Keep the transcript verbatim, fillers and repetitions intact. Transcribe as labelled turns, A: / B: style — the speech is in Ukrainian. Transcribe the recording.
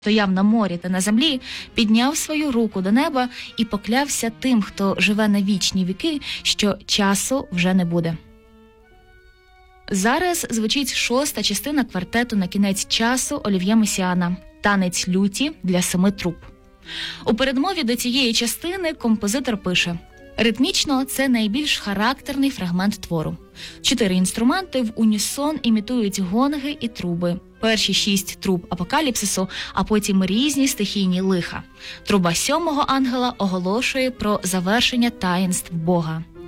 A: стояв на морі та на землі, підняв свою руку до неба і поклявся тим, хто живе на вічні віки, що часу вже не буде. Зараз звучить шоста частина квартету «На кінець часу» Олів'є Месіана «Танець люті для семи труб». У передмові до цієї частини композитор пише: ритмічно це найбільш характерний фрагмент твору. Чотири інструменти в унісон імітують гонги і труби. Перші шість труб апокаліпсису, а потім різні стихійні лиха. Труба сьомого ангела оголошує про завершення таїнств Бога.